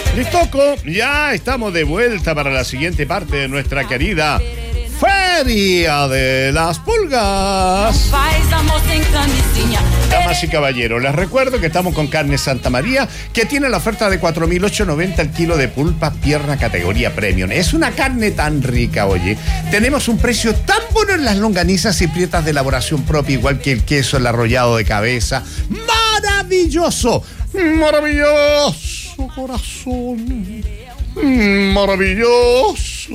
Listoco, ya estamos de vuelta para la siguiente parte de nuestra querida Feria de las Pulgas. Damas y caballeros, les recuerdo que estamos con Carne Santa María, que tiene la oferta de 4.890 el kilo de pulpa pierna categoría premium. Es una carne tan rica, oye. Tenemos un precio tan bueno en las longanizas y prietas de elaboración propia, igual que el queso, el arrollado de cabeza. ¡Maravilloso! ¡Maravilloso, corazón! ¡Maravilloso!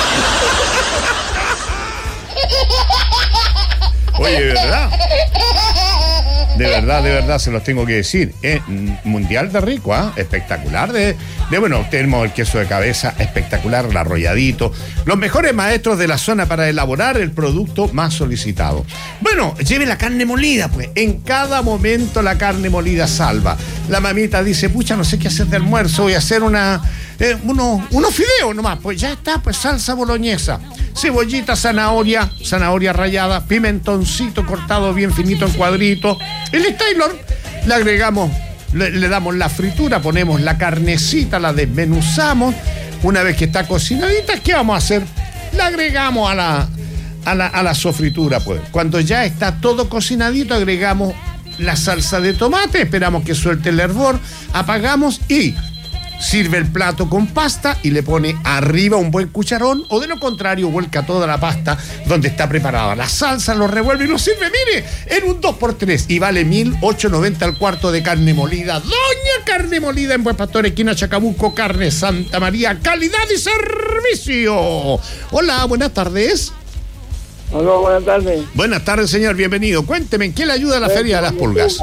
Oye, de verdad, se los tengo que decir. Mundial de rico, ¿ah? Espectacular. Bueno, tenemos el queso de cabeza, espectacular, el arrolladito. Los mejores maestros de la zona para elaborar el producto más solicitado. Bueno, lleve la carne molida, pues. En cada momento la carne molida salva. La mamita dice, pucha, no sé qué hacer de almuerzo, voy a hacer unos fideos nomás. Pues ya está, pues salsa boloñesa. Cebollita, zanahoria rallada, pimentoncito cortado bien finito en cuadritos. El Taylor le agregamos, le damos la fritura, ponemos la carnecita, la desmenuzamos. Una vez que está cocinadita, ¿qué vamos a hacer? La agregamos a la sofritura, pues. Cuando ya está todo cocinadito, agregamos la salsa de tomate, esperamos que suelte el hervor, apagamos y sirve el plato con pasta y le pone arriba un buen cucharón, o de lo contrario vuelca toda la pasta donde está preparada la salsa, lo revuelve y lo sirve, mire, en un 2x3 y vale 1.890 al cuarto de carne molida. Doña Carne Molida en Buen Pastor, esquina Chacabuco, Carne Santa María, calidad y servicio. Hola, buenas tardes. Hola, buenas tardes. Buenas tardes, señor, bienvenido. Cuénteme, ¿en qué le ayuda a la Feria de las Pulgas?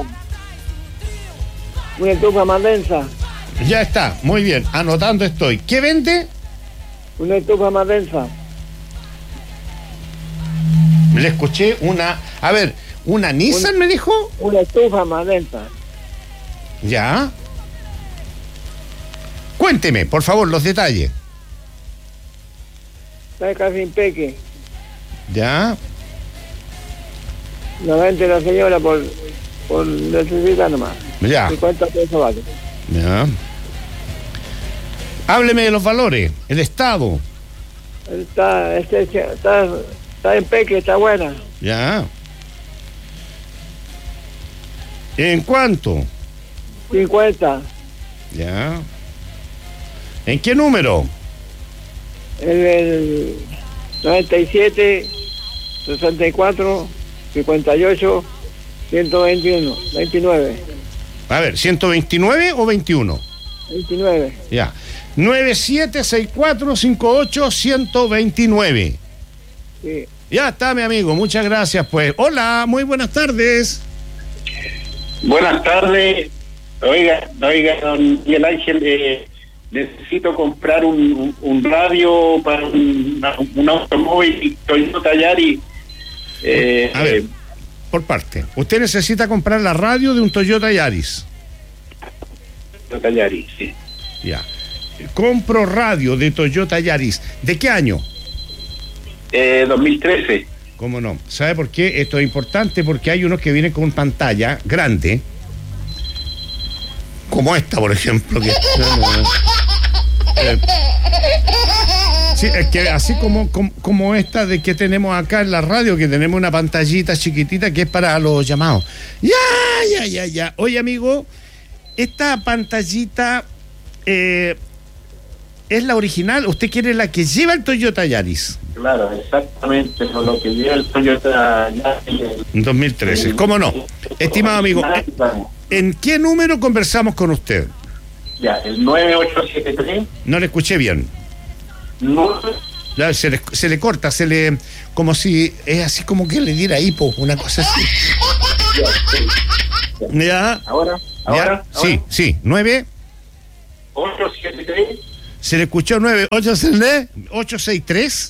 Una estufa más densa. Ya está, muy bien, anotando estoy. ¿Qué vende? Una estufa más densa. Le escuché una Nissan, me dijo. Una estufa más densa. Ya. Cuénteme, por favor, los detalles. Está casi impeque. Ya. La vende la señora por necesidad nomás. Ya. 50 pesos vale. Ya. Hábleme de los valores, el estado. Está en peque, está buena. Ya. ¿En cuánto? 50. Ya. ¿En qué número? El 97, 64, 58, 121, 29. A ver, ¿129 o 21? 29. Ya. 976458-129. Sí. Ya está, mi amigo. Muchas gracias, pues. Hola, muy buenas tardes. Buenas tardes. Oiga, don Miguel Ángel, necesito comprar un radio para un automóvil Toyota Yaris. A ver, por parte. Usted necesita comprar la radio de un Toyota Yaris. Toyota Yaris, sí. Ya. Compro radio de Toyota Yaris. ¿De qué año? 2013. ¿Cómo no? ¿Sabe por qué? Esto es importante porque hay unos que vienen con pantalla grande, como esta, por ejemplo. Sí, es que así como esta de que tenemos acá en la radio, que tenemos una pantallita chiquitita que es para los llamados. Ya. Oye, amigo, esta pantallita es la original. ¿Usted quiere la que lleva el Toyota Yaris? Claro, exactamente, con lo que lleva el Toyota Yaris. 2013, ¿cómo no? Estimado amigo, ¿en qué número conversamos con usted? Ya, el 9873. No le escuché bien. No. Ya, se le corta, como si es así como que le diera hipo, una cosa así. Ya. Ahora. Sí, 9. 873. Se le escuchó 863.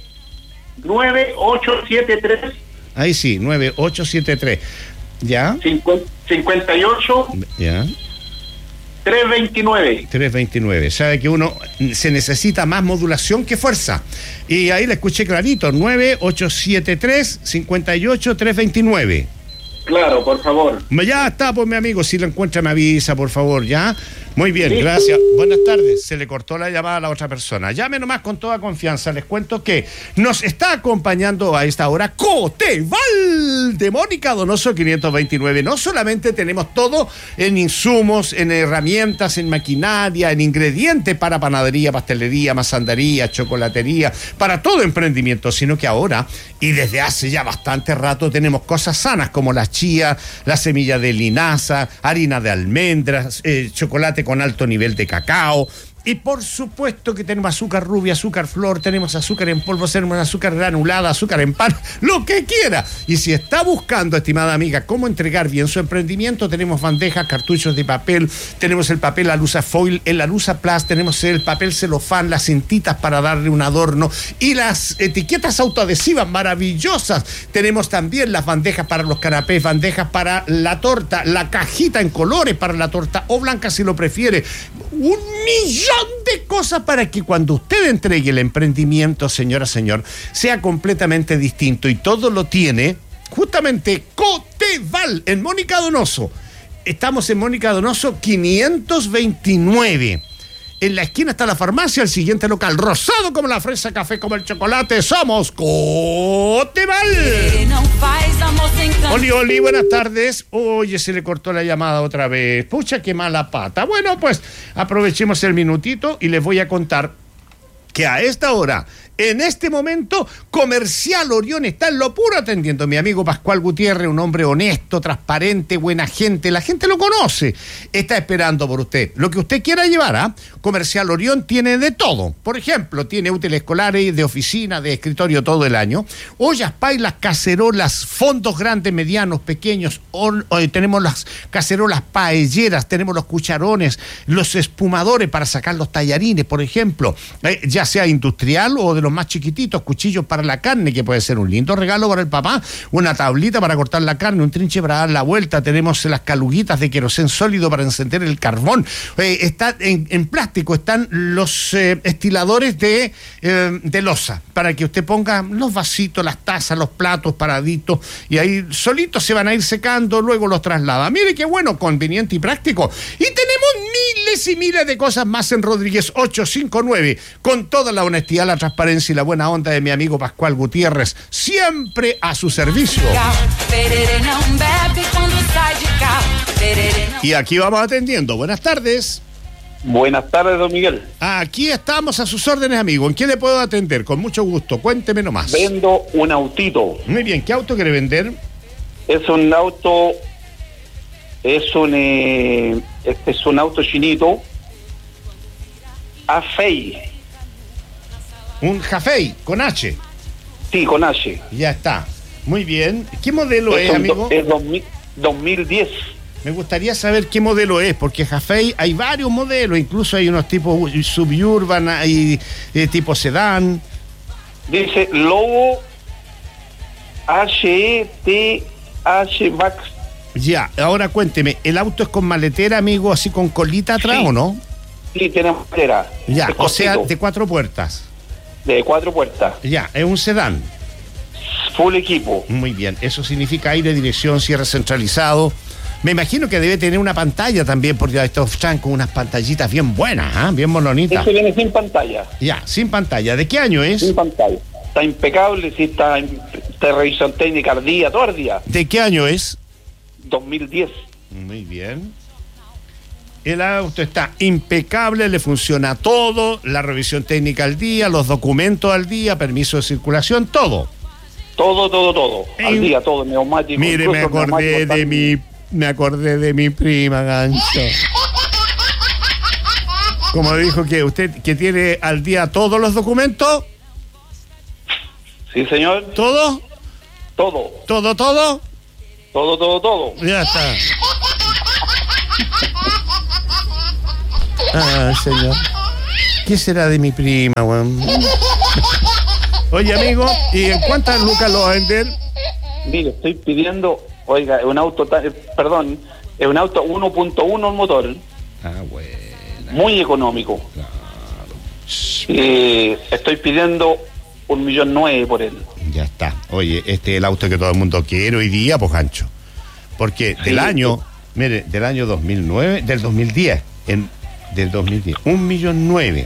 9873. Ahí sí, 9873. ¿Ya? 58. Ya. 329. 329. Sabe que uno se necesita más modulación que fuerza. Y ahí le escuché clarito, 9873-58-329. Claro, por favor. Ya está, pues mi amigo, si lo encuentra me avisa, por favor, ¿ya? Muy bien, Sí. gracias. Buenas tardes. Se le cortó la llamada a la otra persona. Llame nomás con toda confianza. Les cuento que nos está acompañando a esta hora Coteval de Mónica Donoso 529. No solamente tenemos todo en insumos, en herramientas, en maquinaria, en ingredientes para panadería, pastelería, masandería, chocolatería, para todo emprendimiento, sino que ahora, y desde hace ya bastante rato, tenemos cosas sanas como la chía, la semilla de linaza, harina de almendras, chocolate con alto nivel de cacao. Y por supuesto que tenemos azúcar rubia, azúcar flor, tenemos azúcar en polvo, tenemos azúcar granulada, azúcar en pan, lo que quiera. Y si está buscando, estimada amiga, cómo entregar bien su emprendimiento, tenemos bandejas, cartuchos de papel, tenemos el papel Alusa Foil, el Alusa Plus, tenemos el papel celofán, las cintitas para darle un adorno y las etiquetas autoadhesivas maravillosas. Tenemos también las bandejas para los canapés, bandejas para la torta, la cajita en colores para la torta o blanca si lo prefiere. Un millón de cosas para que cuando usted entregue el emprendimiento, señora, señor, sea completamente distinto, y todo lo tiene justamente Coteval en Mónica Donoso. Estamos en Mónica Donoso 529. En la esquina está la farmacia, el siguiente local, rosado como la fresa, café como el chocolate, somos Coteval. Oli, buenas tardes. Oye, se le cortó la llamada otra vez. Pucha, qué mala pata. Bueno, pues aprovechemos el minutito y les voy a contar que a esta hora, en este momento, Comercial Orión está en lo puro atendiendo. Mi amigo Pascual Gutiérrez, un hombre honesto, transparente, buena gente. La gente lo conoce. Está esperando por usted. Lo que usted quiera llevar, ¿ah? Comercial Orión tiene de todo. Por ejemplo, tiene útiles escolares, de oficina, de escritorio todo el año. Ollas, pailas, cacerolas, fondos grandes, medianos, pequeños. Tenemos las cacerolas paelleras, tenemos los cucharones, los espumadores para sacar los tallarines, por ejemplo. Ya sea industrial o de los más chiquititos, cuchillos para la carne, que puede ser un lindo regalo para el papá, una tablita para cortar la carne, un trinche para dar la vuelta, tenemos las caluguitas de querosén sólido para encender el carbón, está en plástico, están los estiladores de loza, para que usted ponga los vasitos, las tazas, los platos paraditos, y ahí solitos se van a ir secando, luego los traslada. Mire qué bueno, conveniente y práctico. Y tenemos miles y miles de cosas más en Rodríguez 859, con toda la honestidad, la transparencia y la buena onda de mi amigo Pascual Gutiérrez, siempre a su servicio. Y aquí vamos atendiendo. Buenas tardes. Buenas tardes, don Miguel. Aquí estamos a sus órdenes, amigo. ¿En qué le puedo atender? Con mucho gusto. Cuénteme nomás. Vendo un autito. Muy bien. ¿Qué auto quiere vender? Es un auto... Es un auto chinito. Afei. Un Jafei, con H. Sí, con H. Ya está. Muy bien. ¿Qué modelo es, amigo? Es 2010. Me gustaría saber qué modelo es, porque Jafei hay varios modelos, incluso hay unos tipos suburban, hay tipo sedán. Dice Lobo HETH Max. Ya, ahora cuénteme, ¿el auto es con maletera, amigo, así con colita atrás, Sí. o no? Sí, tenemos maletera. Ya, Es o sea, cortito, de 4 puertas. de 4 puertas. Ya, es un sedán. Full equipo. Muy bien, eso significa aire, dirección, cierre centralizado. Me imagino que debe tener una pantalla también, porque estos están con unas pantallitas bien buenas, ¿ah? Bien mononitas. Este viene sin pantalla. Ya, sin pantalla. ¿De qué año es? Sin pantalla. Está impecable, sí, está en revisión técnica al día, todo el día. ¿De qué año es? 2010. Muy bien. El auto está impecable, le funciona todo, la revisión técnica al día, los documentos al día, permiso de circulación, todo. Todo. Al día, todo, neumático. Mire, me acordé de mi prima, gancho. Como dijo que usted que tiene al día todos los documentos. Sí, señor. ¿Todo? Todo. ¿Todo? Todo. Ya está. Ah, señor. ¿Qué será de mi prima, weón? Oye, amigo, ¿y en cuántas lucas lo va a vender? Mire, estoy pidiendo, oiga, es un auto 1.1 el motor, Ah, bueno. muy económico. Estoy pidiendo 1.900.000 por él. Ya está. Oye, este es el auto que todo el mundo quiere hoy día, pues, gancho. Porque del Sí. año, mire, del año 2009, del 2010, del 2010. 1.000.009.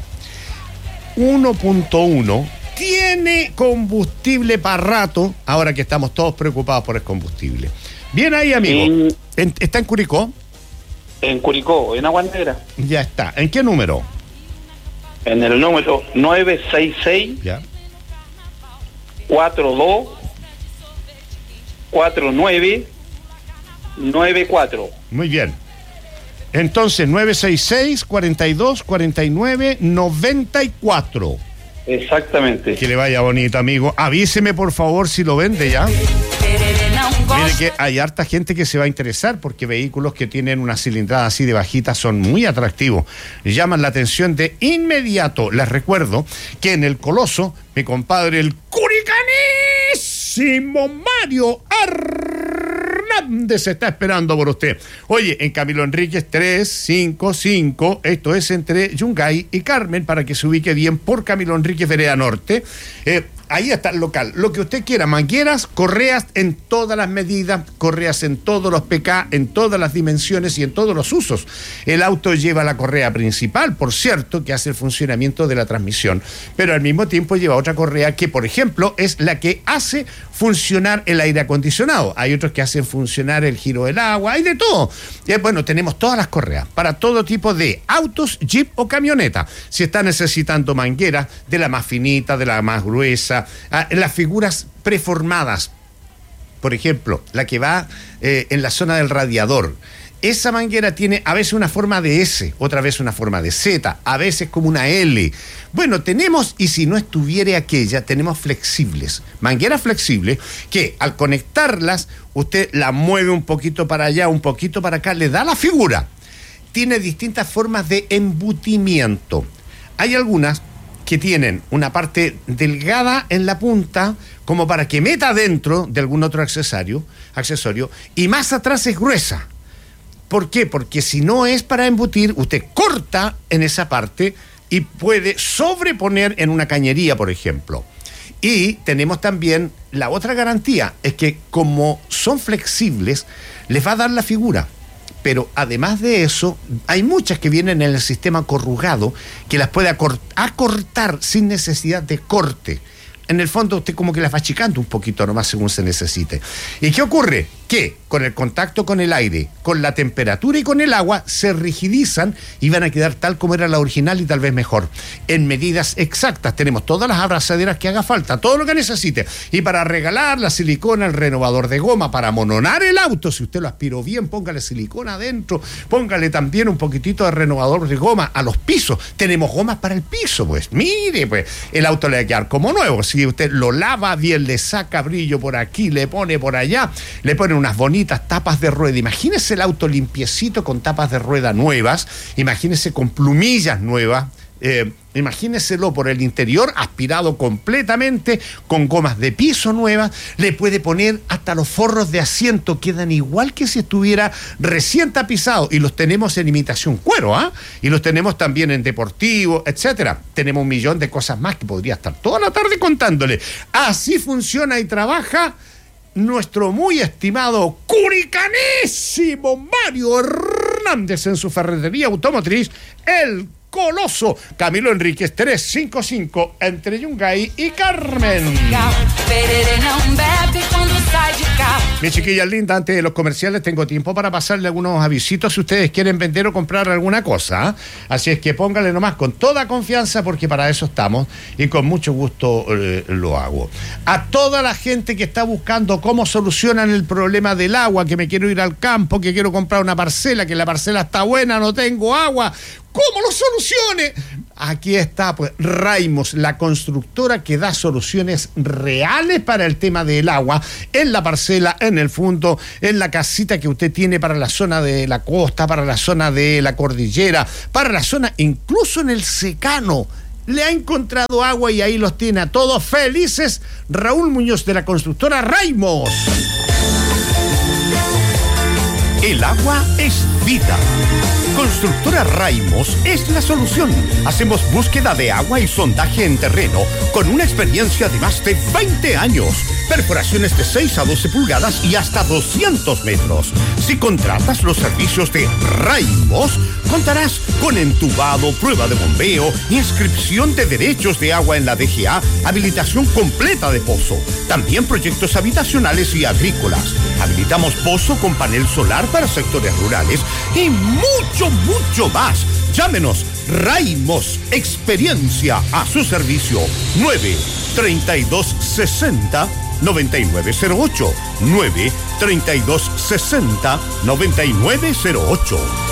1.1 tiene combustible para rato, ahora que estamos todos preocupados por el combustible. Bien ahí, amigo. ¿Está en Curicó? En Curicó, en Agua Negra. Ya está. ¿En qué número? En el número 966 Ya. 42 49 94. Muy bien. Entonces, 966 42 49 94. Exactamente. Que le vaya bonito, amigo. Avíseme, por favor, si lo vende ya. Mire que hay harta gente que se va a interesar porque vehículos que tienen una cilindrada así de bajita son muy atractivos. Llaman la atención de inmediato. Les recuerdo que en el Coloso, mi compadre, el curicanísimo Mario Hernández está esperando por usted. Oye, en Camilo Enríquez 355, esto es entre Yungay y Carmen, para que se ubique bien por Camilo Enríquez, Vereda Norte. Ahí está el local, lo que usted quiera, mangueras, correas en todas las medidas, correas en todos los PK, en todas las dimensiones y en todos los usos. El auto lleva la correa principal, por cierto, que hace el funcionamiento de la transmisión, pero al mismo tiempo lleva otra correa que, por ejemplo, es la que hace funcionar el aire acondicionado. Hay otros que hacen funcionar el giro del agua, hay de todo. Bueno, tenemos todas las correas para todo tipo de autos, jeep o camioneta. Si está necesitando mangueras, de la más finita, de la más gruesa, las figuras preformadas, por ejemplo, la que va en la zona del radiador. Esa manguera tiene a veces una forma de S, otra vez una forma de Z, a veces como una L. Bueno, tenemos, y si no estuviera aquella, tenemos flexibles, mangueras flexibles que al conectarlas, usted la mueve un poquito para allá, un poquito para acá, le da la figura. Tiene distintas formas de embutimiento. Hay algunas que tienen una parte delgada en la punta, como para que meta dentro de algún otro accesorio, y más atrás es gruesa. ¿Por qué? Porque si no es para embutir, usted corta en esa parte y puede sobreponer en una cañería, por ejemplo. Y tenemos también la otra garantía, es que como son flexibles, les va a dar la figura. Pero además de eso, hay muchas que vienen en el sistema corrugado que las puede acortar sin necesidad de corte. En el fondo usted como que las va achicando un poquito nomás según se necesite. ¿Y qué ocurre? Que con el contacto con el aire, con la temperatura y con el agua, se rigidizan y van a quedar tal como era la original y tal vez mejor. En medidas exactas tenemos todas las abrazaderas que haga falta, todo lo que necesite. Y para regalar la silicona, el renovador de goma, para amononar el auto, si usted lo aspiró bien, póngale silicona adentro, póngale también un poquitito de renovador de goma a los pisos. Tenemos gomas para el piso, pues. Mire, pues, el auto le va a quedar como nuevo. Si usted lo lava bien, le saca brillo por aquí, le pone por allá, le pone unas bonitas tapas de rueda. Imagínese el auto limpiecito con tapas de rueda nuevas, imagínese con plumillas nuevas, imagíneselo por el interior aspirado completamente, con gomas de piso nuevas, le puede poner hasta los forros de asiento, quedan igual que si estuviera recién tapizado, y los tenemos en imitación cuero, y los tenemos también en deportivo, etcétera. Tenemos un millón de cosas más que podría estar toda la tarde contándole. Así funciona y trabaja nuestro muy estimado curicanísimo Mario Hernández en su ferretería automotriz El Coloso, Camilo Enríquez 355, entre Yungay y Carmen. Mi chiquilla linda, antes de los comerciales tengo tiempo para pasarle algunos avisitos si ustedes quieren vender o comprar alguna cosa. Así es que póngale nomás con toda confianza, porque para eso estamos y con mucho gusto lo hago. A toda la gente que está buscando cómo solucionan el problema del agua, que me quiero ir al campo, que quiero comprar una parcela, que la parcela está buena, no tengo agua, ¿cómo lo solucione? Aquí está, pues, Raimos, la constructora que da soluciones reales para el tema del agua, en la parcela, en el fondo, en la casita que usted tiene para la zona de la costa, para la zona de la cordillera, para la zona, incluso en el secano. Le ha encontrado agua y ahí los tiene a todos felices. Raúl Muñoz, de la constructora Raimos. El agua es vida. Constructora Raimos es la solución. Hacemos búsqueda de agua y sondaje en terreno con una experiencia de más de 20 años. Perforaciones de 6 a 12 pulgadas y hasta 200 metros. Si contratas los servicios de Raimos, contarás con entubado, prueba de bombeo, inscripción de derechos de agua en la DGA, habilitación completa de pozo. También proyectos habitacionales y agrícolas. Habilitamos pozo con panel solar para sectores rurales y mucho más. Llámenos. Raimos, experiencia a su servicio. 9-3260-9908. 9-3260-9908.